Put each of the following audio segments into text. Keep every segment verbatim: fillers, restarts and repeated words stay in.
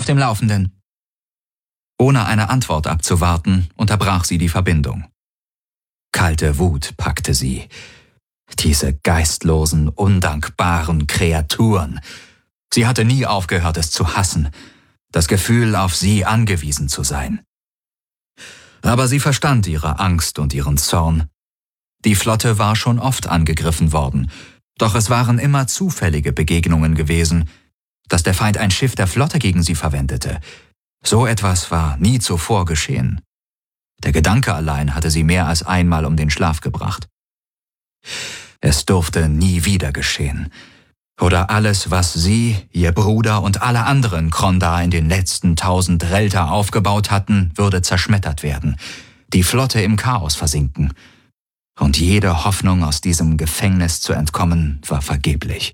dem Laufenden." Ohne eine Antwort abzuwarten, unterbrach sie die Verbindung. Kalte Wut packte sie. Diese geistlosen, undankbaren Kreaturen. Sie hatte nie aufgehört, es zu hassen, das Gefühl, auf sie angewiesen zu sein. Aber sie verstand ihre Angst und ihren Zorn. Die Flotte war schon oft angegriffen worden, doch es waren immer zufällige Begegnungen gewesen. Dass der Feind ein Schiff der Flotte gegen sie verwendete, so etwas war nie zuvor geschehen. Der Gedanke allein hatte sie mehr als einmal um den Schlaf gebracht. Es durfte nie wieder geschehen. Oder alles, was sie, ihr Bruder und alle anderen Krondar in den letzten tausend Relter aufgebaut hatten, würde zerschmettert werden, die Flotte im Chaos versinken. Und jede Hoffnung, aus diesem Gefängnis zu entkommen, war vergeblich.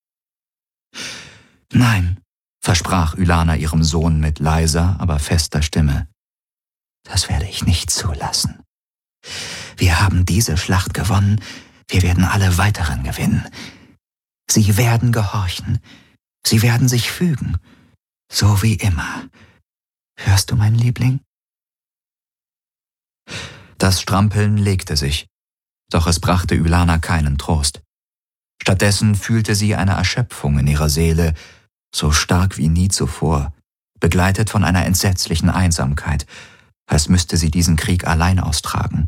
»Nein«, versprach Ylana ihrem Sohn mit leiser, aber fester Stimme. »Das werde ich nicht zulassen. Wir haben diese Schlacht gewonnen, wir werden alle weiteren gewinnen. Sie werden gehorchen, sie werden sich fügen, so wie immer. Hörst du, mein Liebling?« Das Strampeln legte sich, doch es brachte Ylana keinen Trost. Stattdessen fühlte sie eine Erschöpfung in ihrer Seele, so stark wie nie zuvor, begleitet von einer entsetzlichen Einsamkeit, als müsste sie diesen Krieg allein austragen.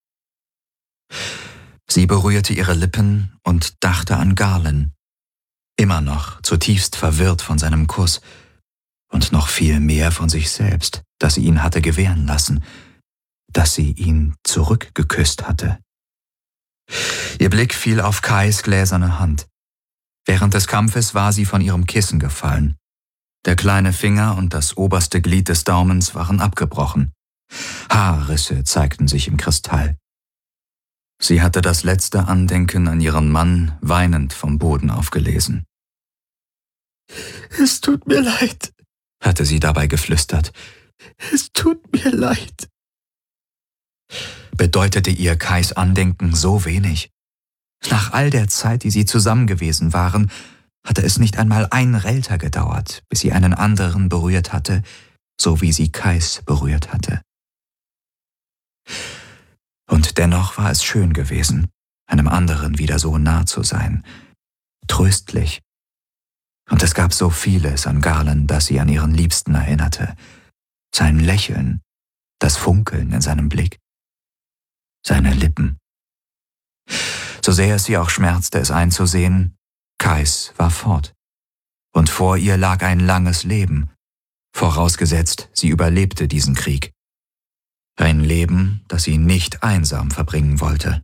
Sie berührte ihre Lippen und dachte an Garlen, immer noch zutiefst verwirrt von seinem Kuss und noch viel mehr von sich selbst, dass sie ihn hatte gewähren lassen, dass sie ihn zurückgeküsst hatte. Ihr Blick fiel auf Kais gläserne Hand. Während des Kampfes war sie von ihrem Kissen gefallen. Der kleine Finger und das oberste Glied des Daumens waren abgebrochen. Haarrisse zeigten sich im Kristall. Sie hatte das letzte Andenken an ihren Mann weinend vom Boden aufgelesen. »Es tut mir leid«, hatte sie dabei geflüstert. »Es tut mir leid.« Bedeutete ihr Kais Andenken so wenig? Nach all der Zeit, die sie zusammen gewesen waren, hatte es nicht einmal ein Relter gedauert, bis sie einen anderen berührt hatte, so wie sie Kais berührt hatte. Und dennoch war es schön gewesen, einem anderen wieder so nah zu sein, tröstlich. Und es gab so vieles an Garlen, das sie an ihren Liebsten erinnerte. Sein Lächeln, das Funkeln in seinem Blick, seine Lippen. So sehr es sie auch schmerzte, es einzusehen, Kais war fort. Und vor ihr lag ein langes Leben, vorausgesetzt, sie überlebte diesen Krieg. Ein Leben, das sie nicht einsam verbringen wollte.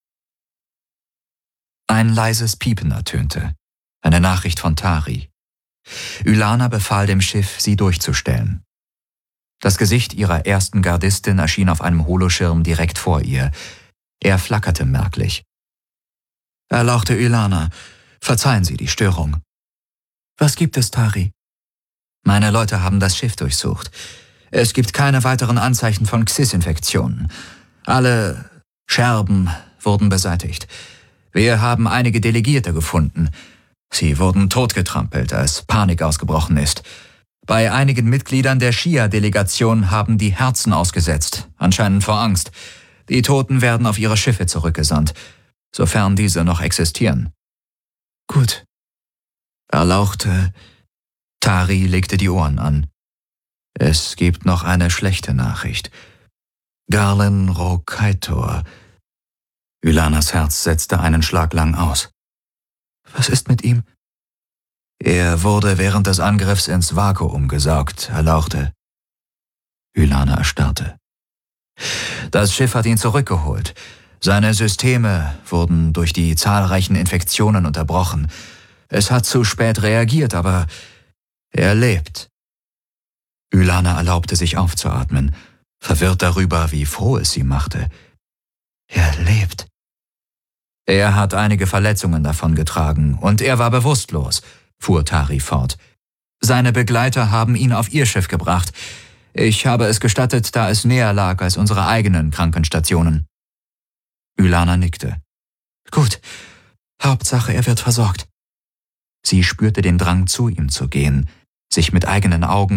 Ein leises Piepen ertönte, eine Nachricht von Tari. Ylana befahl dem Schiff, sie durchzustellen. Das Gesicht ihrer ersten Gardistin erschien auf einem Holoschirm direkt vor ihr. Er flackerte merklich. »Erlauchte Ylana, verzeihen Sie die Störung.« »Was gibt es, Tari?« »Meine Leute haben das Schiff durchsucht. Es gibt keine weiteren Anzeichen von Xys-Infektionen. Alle Scherben wurden beseitigt. Wir haben einige Delegierte gefunden. Sie wurden totgetrampelt, als Panik ausgebrochen ist. Bei einigen Mitgliedern der Shia-Delegation haben die Herzen ausgesetzt, anscheinend vor Angst. Die Toten werden auf ihre Schiffe zurückgesandt, sofern diese noch existieren.« »Gut.« Erlauchte. Tari legte die Ohren an. »Es gibt noch eine schlechte Nachricht. Garlen Rokaitor.« Ylanas Herz setzte einen Schlag lang aus. »Was ist mit ihm?« »Er wurde während des Angriffs ins Vakuum gesaugt, erlauchte.« Ylana erstarrte. »Das Schiff hat ihn zurückgeholt. Seine Systeme wurden durch die zahlreichen Infektionen unterbrochen. Es hat zu spät reagiert, aber er lebt.« Ylana erlaubte sich aufzuatmen, verwirrt darüber, wie froh es sie machte. »Er lebt.« »Er hat einige Verletzungen davongetragen und er war bewusstlos«, fuhr Tari fort. »Seine Begleiter haben ihn auf ihr Schiff gebracht. Ich habe es gestattet, da es näher lag als unsere eigenen Krankenstationen.« Ylana nickte. »Gut, Hauptsache, er wird versorgt.« Sie spürte den Drang, zu ihm zu gehen, sich mit eigenen Augen